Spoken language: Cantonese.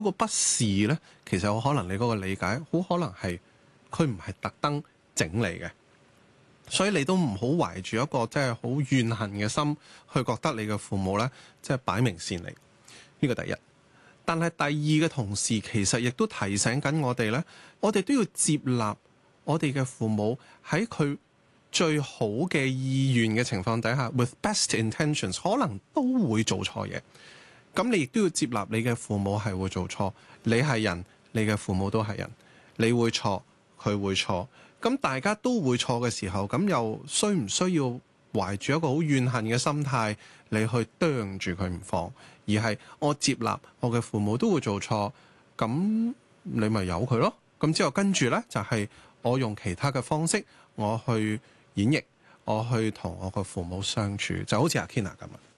個不是呢，其實可能你嗰個理解，好可能係佢唔係特登整你嘅，所以你都唔好懷住一個即係好怨恨嘅心去覺得你嘅父母呢，即係擺明善你。呢個第一。但係第二嘅同時，其實亦都提醒緊我哋呢，我哋都要接納我哋嘅父母喺佢最好嘅意願嘅情況底下 ，with best intentions， 可能都會做錯嘢。咁你亦都要接納你嘅父母係會做錯，你係人，你嘅父母都係人，你會錯，佢會錯，咁大家都會錯嘅時候，咁又需唔需要懷住一個好怨恨嘅心態，你去啄住佢唔放，而係我接納我嘅父母都會做錯，咁你咪由佢咯。咁之後跟住呢，就係我用其他嘅方式，我去演繹，我去同我嘅父母相處，就好似阿 Kina 咁啊。